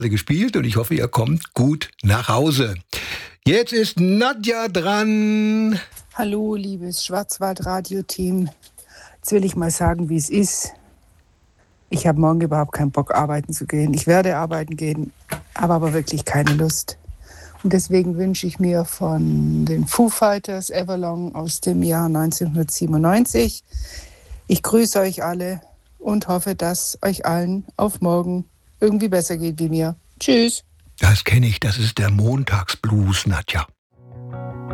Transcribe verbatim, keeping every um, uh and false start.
gespielt und ich hoffe, ihr kommt gut nach Hause. Jetzt ist Nadja dran. Hallo, liebes Schwarzwald-Radio-Team. Jetzt will ich mal sagen, wie es ist. Ich habe morgen überhaupt keinen Bock, arbeiten zu gehen. Ich werde arbeiten gehen, habe aber wirklich keine Lust. Und deswegen wünsche ich mir von den Foo Fighters Everlong aus dem Jahr neunzehnhundertsiebenundneunzig. Ich grüße euch alle und hoffe, dass euch allen auf morgen irgendwie besser geht wie mir. Tschüss. Das kenne ich, das ist der Montagsblues, Nadja.